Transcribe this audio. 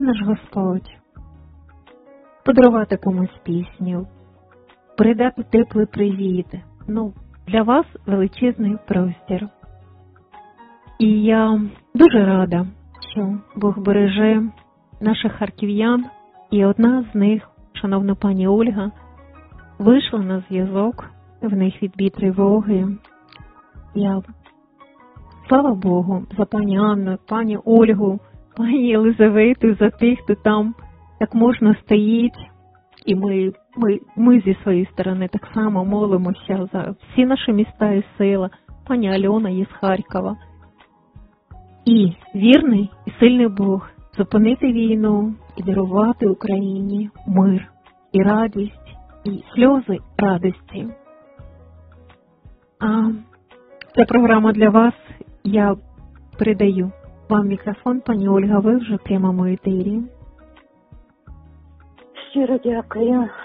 наш Господь, подарувати комусь пісню, передати теплий привіт. Для вас величезний простір. І я дуже рада, що Бог береже наших харків'ян, і одна з них, шановна пані Ольга, вийшла на зв'язок, в них відбій тривоги. Слава Богу, за пані Анну, пані Ольгу, пані Єлизавету, за тих, хто там як можна стоїть. І ми зі своєї сторони так само молимося за всі наші міста і села. Пані Альона є з Харкова. І вірний і сильний Бог зупинити війну і дарувати Україні мир і радість, і сльози радості. Ця програма для вас. Я передаю вам мікрофон, пані Ольга, ви вже в прямому етері. Щиро дякую